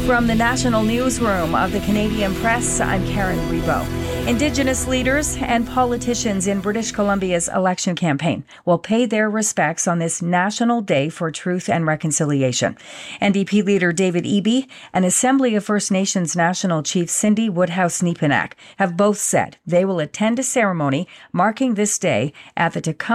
From the National Newsroom of the Canadian Press, I'm Karen Rebo. Indigenous leaders and politicians in British Columbia's election campaign will pay their respects on this National Day for Truth and Reconciliation. NDP leader David Eby and Assembly of First Nations National Chief Cindy Woodhouse-Nepinak have both said they will attend a ceremony marking this day at the Tecumseh